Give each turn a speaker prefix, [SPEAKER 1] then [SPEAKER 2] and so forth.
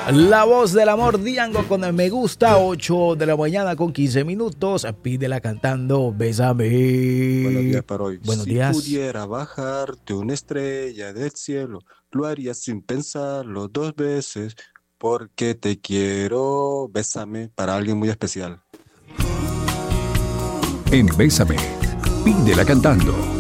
[SPEAKER 1] La voz del amor, Diango con el Me Gusta, 8 de la mañana con 15 minutos. Pídela cantando, bésame.
[SPEAKER 2] Buenos días para hoy.
[SPEAKER 1] Buenos
[SPEAKER 2] Si
[SPEAKER 1] días.
[SPEAKER 2] pudiera bajarte una estrella del cielo, lo haría sin pensarlo dos veces, porque te quiero. Bésame para alguien muy especial.
[SPEAKER 3] En Bésame, pídela cantando.